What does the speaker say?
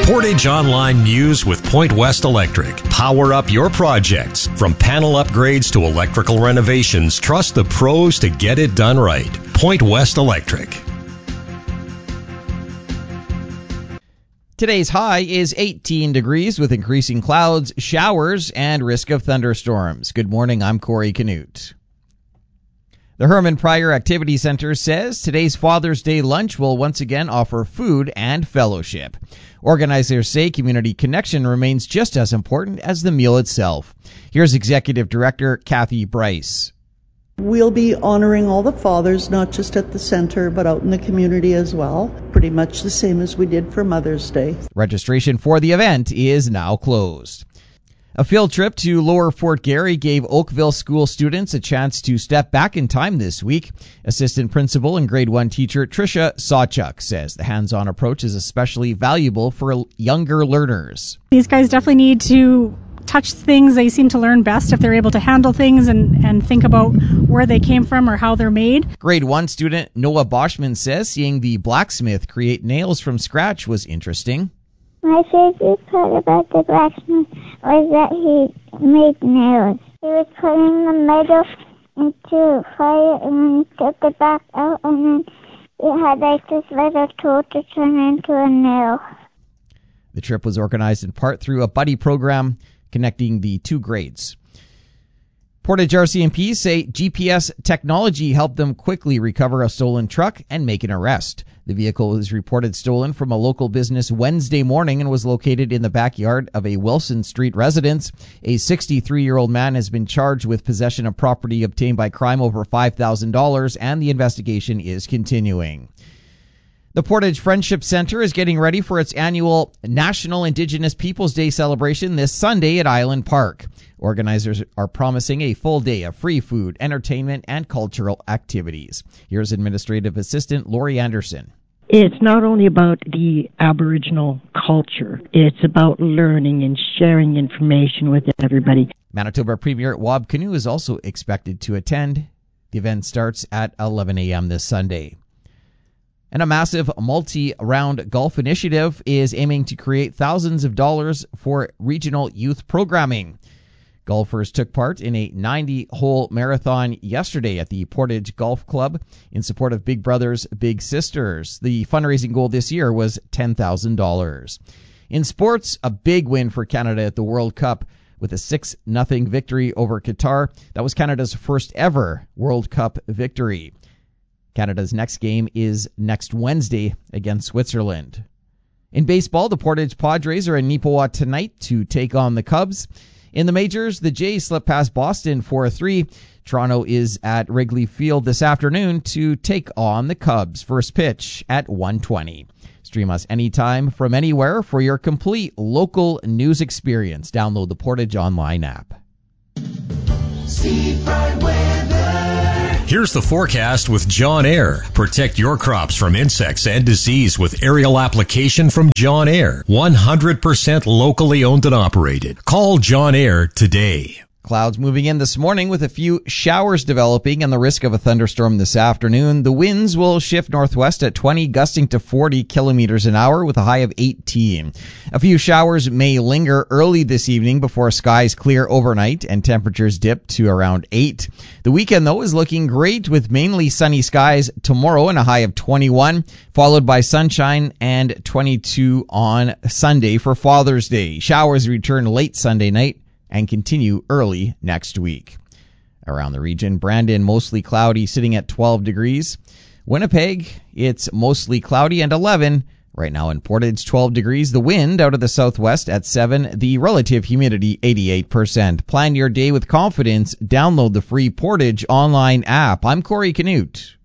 Portage Online News with Point West Electric. Power up your projects. From panel upgrades to electrical renovations, trust the pros to get it done right. Point West Electric. Today's high is 18 degrees with increasing clouds, showers, and risk of thunderstorms. Good morning, I'm Corey Canute. The Herman Pryor Activity Center says today's Father's Day lunch will once again offer food and fellowship. Organizers say community connection remains just as important as the meal itself. Here's Executive Director Kathy Bryce. We'll be honoring all the fathers, not just at the center, but out in the community as well. Pretty much the same as we did for Mother's Day. Registration for the event is now closed. A field trip to Lower Fort Garry gave Oakville school students a chance to step back in time this week. Assistant principal and grade 1 teacher Tricia Sawchuk says the hands-on approach is especially valuable for younger learners. These guys definitely need to touch things. They seem to learn best if they're able to handle things and think about where they came from or how they're made. Grade 1 student Noah Boschman says seeing the blacksmith create nails from scratch was interesting. My favorite part about the blacksmith was that he made nails. He was putting the metal into fire and then he took it back out and then he had like this little tool to turn into a nail. The trip was organized in part through a buddy program connecting the two grades. Portage RCMP say GPS technology helped them quickly recover a stolen truck and make an arrest. The vehicle was reported stolen from a local business Wednesday morning and was located in the backyard of a Wilson Street residence. A 63-year-old man has been charged with possession of property obtained by crime over $5,000, and the investigation is continuing. The Portage Friendship Center is getting ready for its annual National Indigenous Peoples Day celebration this Sunday at Island Park. Organizers are promising a full day of free food, entertainment, and cultural activities. Here's Administrative Assistant Lori Anderson. It's not only about the Aboriginal culture. It's about learning and sharing information with everybody. Manitoba Premier Wab Kinew is also expected to attend. The event starts at 11 a.m. this Sunday. And a massive multi-round golf initiative is aiming to create thousands of dollars for regional youth programming. Golfers took part in a 90-hole marathon yesterday at the Portage Golf Club in support of Big Brothers Big Sisters. The fundraising goal this year was $10,000. In sports, a big win for Canada at the World Cup with a 6-0 victory over Qatar. That was Canada's first ever World Cup victory. Canada's next game is next Wednesday against Switzerland. In baseball, the Portage Padres are in Neepawa tonight to take on the Cubs. In the majors, the Jays slipped past Boston 4-3. Toronto is at Wrigley Field this afternoon to take on the Cubs. First pitch at 1:20. Stream us anytime from anywhere for your complete local news experience. Download the Portage Online app. Here's the forecast with John Air. Protect your crops from insects and disease with aerial application from John Air. 100% locally owned and operated. Call John Air today. Clouds moving in this morning with a few showers developing and the risk of a thunderstorm this afternoon. The winds will shift northwest at 20, gusting to 40 kilometers an hour with a high of 18. A few showers may linger early this evening before skies clear overnight and temperatures dip to around 8. The weekend, though, is looking great with mainly sunny skies tomorrow and a high of 21, followed by sunshine and 22 on Sunday for Father's Day. Showers return late Sunday night and continue early next week. Around the region, Brandon, mostly cloudy, sitting at 12 degrees. Winnipeg, it's mostly cloudy and 11. Right now in Portage, 12 degrees. The wind out of the southwest at 7. The relative humidity, 88%. Plan your day with confidence. Download the free Portage online app. I'm Corey Canute.